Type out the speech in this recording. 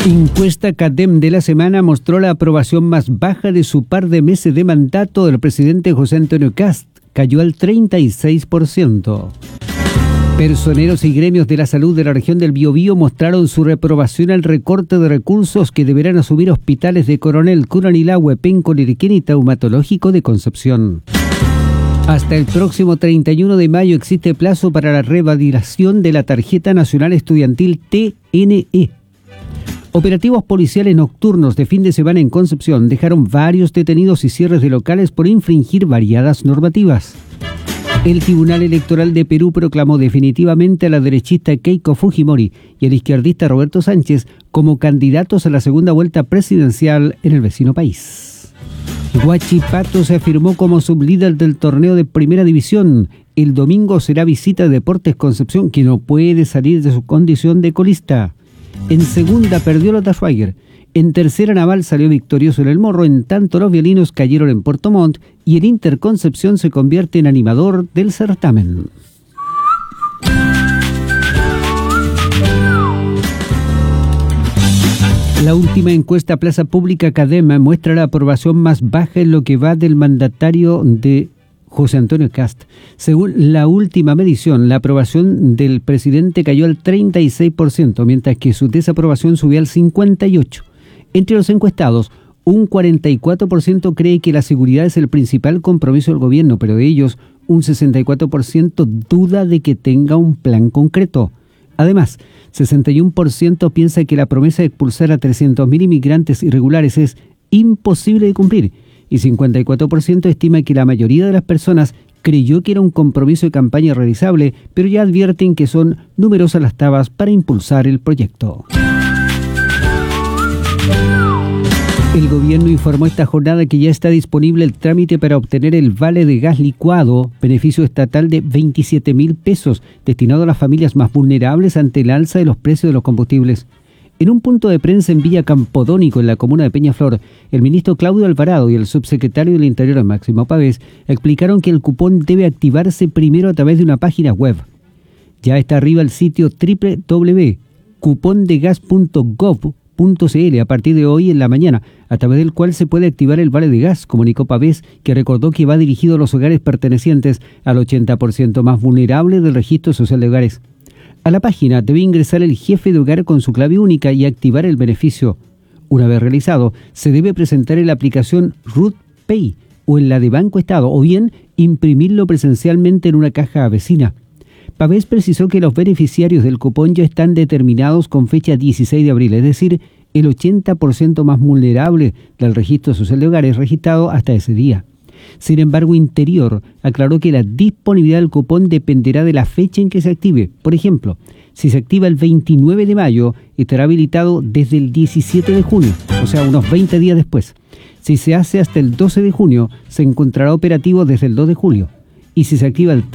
Encuesta CADEM de la semana mostró la aprobación más baja de su par de meses de mandato del presidente José Antonio Kast. Cayó al 36%. Personeros y gremios de la salud de la región del Biobío mostraron su reprobación al recorte de recursos que deberán asumir hospitales de Coronel, Curanilahue, Penco, Liriquén y Traumatológico de Concepción. Hasta el próximo 31 de mayo existe plazo para la revalidación de la Tarjeta Nacional Estudiantil TNE. Operativos policiales nocturnos de fin de semana en Concepción dejaron varios detenidos y cierres de locales por infringir variadas normativas. El Tribunal Electoral de Perú proclamó definitivamente a la derechista Keiko Fujimori y al izquierdista Roberto Sánchez como candidatos a la segunda vuelta presidencial en el vecino país. Huachipato se afirmó como sublíder del torneo de Primera División. El domingo será visita de Deportes Concepción, que no puede salir de su condición de colista. En segunda perdió Lota Schweiger. En tercera Naval salió victorioso en el Morro, en tanto los violinos cayeron en Puerto Montt y el Inter Concepción se convierte en animador del certamen. La última encuesta Plaza Pública CADEM muestra la aprobación más baja en lo que va del mandatario de José Antonio Kast. Según la última medición, la aprobación del presidente cayó al 36%, mientras que su desaprobación subió al 58%. Entre los encuestados, un 44% cree que la seguridad es el principal compromiso del gobierno, pero de ellos, un 64% duda de que tenga un plan concreto. Además, 61% piensa que la promesa de expulsar a 300.000 inmigrantes irregulares es imposible de cumplir, y 54% estima que la mayoría de las personas creyó que era un compromiso de campaña realizable, pero ya advierten que son numerosas las trabas para impulsar el proyecto. El gobierno informó esta jornada que ya está disponible el trámite para obtener el vale de gas licuado, beneficio estatal de 27.000 pesos, destinado a las familias más vulnerables ante el alza de los precios de los combustibles. En un punto de prensa en Villa Campodónico, en la comuna de Peñaflor, el ministro Claudio Alvarado y el subsecretario del Interior, Máximo Pavés, explicaron que el cupón debe activarse primero a través de una página web. Ya está arriba el sitio www.cupondegas.gov.cl a partir de hoy en la mañana, a través del cual se puede activar el vale de gas, comunicó Pavés, que recordó que va dirigido a los hogares pertenecientes al 80% más vulnerable del registro social de hogares. A la página debe ingresar el jefe de hogar con su clave única y activar el beneficio. Una vez realizado, se debe presentar en la aplicación Ruth Pay o en la de Banco Estado, o bien imprimirlo presencialmente en una caja vecina. Pavés precisó que los beneficiarios del cupón ya están determinados con fecha 16 de abril, es decir, el 80% más vulnerable del registro social de hogares registrado hasta ese día. Sin embargo, Interior aclaró que la disponibilidad del cupón dependerá de la fecha en que se active. Por ejemplo, si se activa el 29 de mayo, estará habilitado desde el 17 de junio, o sea, unos 20 días después. Si se hace hasta el 12 de junio, se encontrará operativo desde el 2 de julio. Y si se activa el